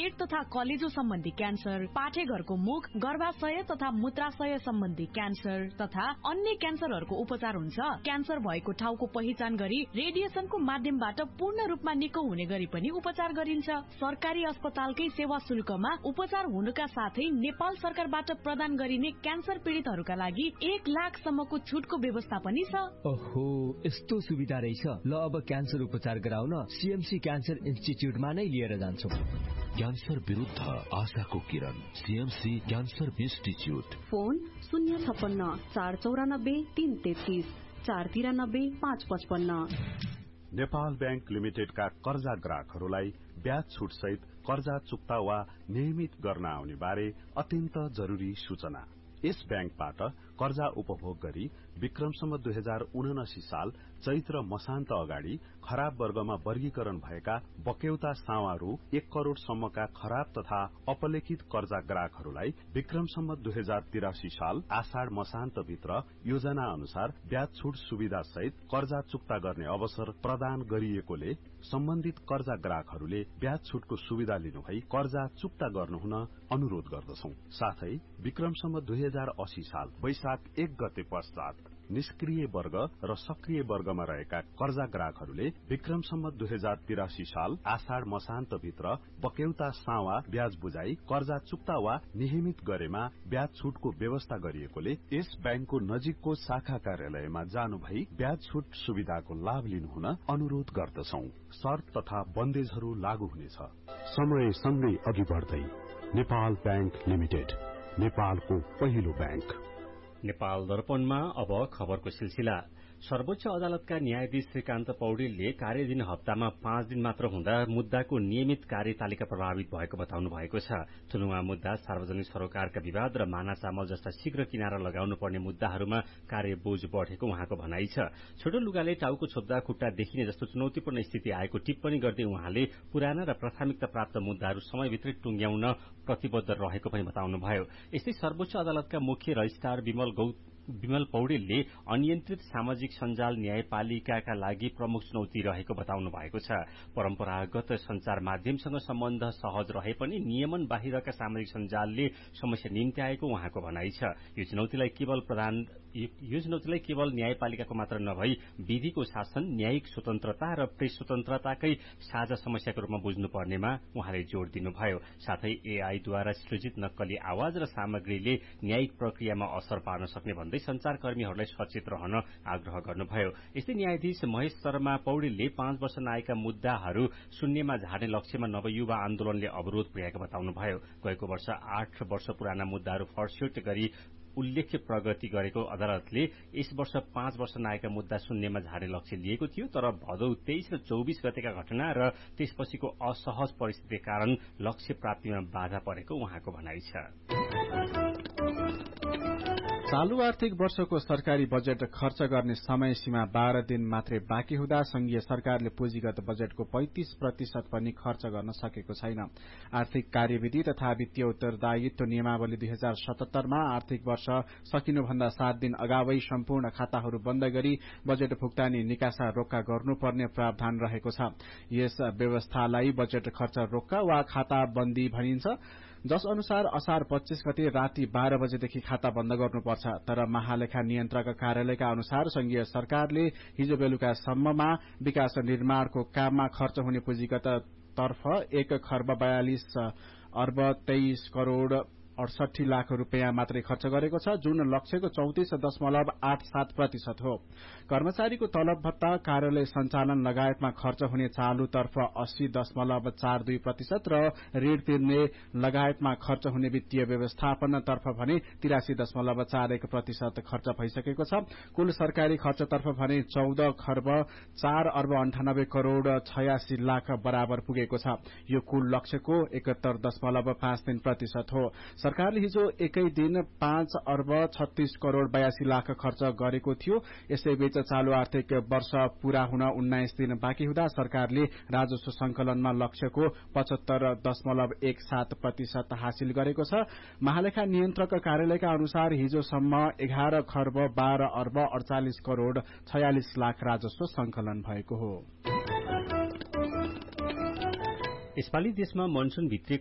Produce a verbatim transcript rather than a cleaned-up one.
पेट तथा कलेजो सम्बन्धी क्यान्सर, पाठेघरको मुख, गर्भाशय तथा मूत्राशय सम्बन्धी क्यान्सर तथा अन्य क्यान्सरहरूको उपचार हुन्छ। क्यान्सर भएको ठाउँको पहिचान गरी रेडिएसनको माध्यमबाट पूर्ण रूपमा निको हुने गरी पनि उपचार गरिन्छ। सरकारी अस्पतालकै सेवा शुल्कमा उपचार हुनुका साथै नेपाल सरकारबाट प्रदान गरिने क्यान्सर पीड़ितहरूका लागि एक लाख सम्मको छुटको व्यवस्था पनि छ। ओहो, यस्तो सुविधा रहेछ। ल अब क्यान्सर उपचार गराउन सीएमसी क्यान्सर इन्स्टिच्युटमा नै लिएर जान्छौ। क्यान्सर विरुद्ध आशाको किरण, सीएमसी क्यान्सर इन्स्टिच्युट। फोन शून्य छप्पन्न चार चौरानब्बे तीन तेत्तीस चार तिरानब्बे पाँच पचपन्न। नेपाल बैंक लिमिटेडका कर्जा ग्राहकहरूलाई ब्याज छुट सहित कर्जा चुक्ता वा नियमित गर्न आउने बारे अत्यन्त जरूरी सूचना। यस बैंकबाट कर्जा उपभोग गरी विक्रमसम्म दुई हजार उनासी साल चैत्र मसान्त अगाडि खराब वर्गमा वर्गीकरण भएका बक्यौता सावा रु एक करोड़ सम्मका खराब तथा अपलेखित कर्जा ग्राहकहरूलाई विक्रमसम्म दुई हजार तिरासी साल आषाढ़ मसान्त भित्र योजना अनुसार ब्याज छुट सुविधा सहित कर्जा चुक्ता गर्ने अवसर प्रदान गरिएकोले सम्बन्धित कर्जा ग्राहकहरूले ब्याज छुटको सुविधा लिनुभई कर्जा चुक्ता गर्नुहुन अनुरोध गर्दछौं। साथै विक्रमसम्म दुई हजार अस्सी साल वैशाख एक गते पश्चात निष्क्रिय वर्ग र सक्रिय वर्गमा रहेका कर्जा ग्राहकहरूले विक्रमसम्म दुई हजार तिरासी साल आषाढ़ मसान्त भित्र बक्यौता सावा ब्याज बुझाई कर्जा चुक्ता वा नियमित गरेमा ब्याज छुटको व्यवस्था गरिएकोले यस बैंकको नजिकको शाखा कार्यालयमा जानु भई ब्याज छुट सुविधाको लाभ लिनुहुन अनुरोध गर्दछौं। शर्त तथा बन्देजहरू लागू हुनेछ। समय सँगै अघि बढ्दै नेपाल बैंक लिमिटेड, नेपालको पहिलो बैंक। नेपाल दर्पणमा अब खबरको सिलसिला। सर्वोच्च अदालतका न्यायाधीश श्रीकान्त पौडेलले कार्यदिन हप्तामा पाँच दिन मात्र हुँदा मुद्दाको नियमित कार्यतालिका प्रभावित भएको बताउनु भएको छ। थुनुवा मुद्दा, सार्वजनिक सरोकारका विवाद र माना चामल जस्ता शीघ्र किनारा लगाउनु पर्ने मुद्दाहरूमा कार्यबोझ बढ़ेको उहाँको भनाइ छ। छोटो लुगाले टाउको छोप्दा खुट्टा देखिने जस्तो चुनौतीपूर्ण स्थिति आएको टिप्पणी गर्दै उहाँले पुराना र प्राथमिकता प्राप्त मुद्दाहरू समयभित्रै टुंग्याउन प्रतिबद्ध रहेको पनि बताउनुभयो। यस्तै सर्वोच्च अदालतका मुख्य रजिस्ट्रार विमल गौ विमल पौडेलले अनियन्त्रित सामाजिक सञ्जाल न्यायपालिकाका लागि प्रमुख चुनौती रहेको बताउनु भएको छ। परम्परागत संचार माध्यमसँग सम्बन्ध सहज रहे पनि नियमन बाहिरका सामाजिक सञ्जालले समस्या निम्त्याएको उहाँको भनाइ छ। यो चुनौतीलाई केवल प्रधान यो चुनौतीलाई केवल न्यायपालिकाको मात्र नभई विधिको शासन, न्यायिक स्वतन्त्रता र प्रेस स्वतन्त्रताकै साझा समस्याको रूपमा बुझ्नुपर्नेमा उहाँले जोड़ दिनुभयो। साथै एआईद्वारा सृजित नक्कली आवाज र सामग्रीले न्यायिक प्रक्रियामा असर पार्न सक्ने भन्दै संचारकर्मीहरूलाई सचेत रहन आग्रह गर्नुभयो। यस्तै न्यायाधीश महेश शर्मा पौडेलले पाँच वर्ष नआएका मुद्दाहरू शून्यमा झार्ने लक्ष्यमा नवयुवा आन्दोलनले अवरोध पुर्याएको बताउनुभयो। गएको वर्ष आठ वर्ष पुराना मुद्दाहरू फर्स्योट गरी उल्लेख्य प्रगति गरेको अदालतले यस वर्ष पाँच वर्ष नआएका मुद्दा शून्यमा झार्ने लक्ष्य लिएको थियो, तर भदौ तेइस र चौबिस गतेका घटना र त्यसपछिको असहज परिस्थितिका कारण लक्ष्य प्राप्तिमा बाधा परेको उहाँको भनाइ छ। चालू आर्थिक वर्षको सरकारी बजेट खर्च गर्ने समय सीमा बाह्र दिन मात्रै बाँकी हुँदा संघीय सरकारले पुँजीगत बजेटको पैंतीस प्रतिशत पनि खर्च गर्न सकेको छैन। आर्थिक कार्यविधि तथा वित्तीय उत्तरदायित्व नियमावली दुई हजार सतहत्तरमा आर्थिक वर्ष सकिनुभन्दा सात दिन अगावै सम्पूर्ण खाताहरू बन्द गरी बजेट भुक्तानी निकासा रोक्का गर्नुपर्ने प्रावधान रहेको छ। यस व्यवस्थालाई बजेट खर्च रोक्का वा खाता बन्दी भनिन्छ, जस अनुसार असार पच्चीस गते राति बाह्र बजेदेखि खाता बन्द गर्नुपर्छ। तर महालेखा नियन्त्रक कार्यालयका अनुसार संघीय सरकारले हिजो बेलुकासम्ममा विकास निर्माणको काममा खर्च हुने पुँजीगत तर्फ एक खर्ब बयालिस अर्ब तेइस करोड़ अडसठी लाख रूपियाँ मात्रै खर्च गरेको छ, जुन लक्ष्यको चौतिस दशमलव आठ सात प्रतिशत हो। कर्मचारीको तलब भत्ता, कार्यालय सञ्चालन लगायतमा खर्च हुने चालूतर्फ अस्सी दशमलव चार दुई प्रतिशत र ऋण तिर्ने लगायतमा खर्च हुने वित्तीय व्यवस्थापनतर्फ भने तिरासी दशमलव चार एक प्रतिशत खर्च भइसकेको छ। कुल सरकारी खर्चतर्फ भने चौध खर्ब चार अर्ब अन्ठानब्बे करोड़ छयासी लाख बराबर पुगेको छ। यो कुल लक्ष्यको एकहत्तर दशमलव पाँच तीन प्रतिशत हो। सरकारले हिजो एकै दिन पाँच अर्ब छत्तीस करोड़ बयासी लाख खर्च गरेको थियो। यसैबीच चालू आर्थिक वर्ष पूरा हुन उन्नाइस दिन बाँकी हुँदा सरकारले राजस्व संकलनमा लक्ष्यको पचहत्तर दशमलव एक सात प्रतिशत हासिल गरेको छ। महालेखा नियन्त्रक कार्यालयका अनुसार हिजोसम्म एघार खर्ब बाह्र अर्ब अडचालिस करोड़ छयालिस लाख राजस्व संकलन भएको हो। यसपालि देशमा मनसून भित्री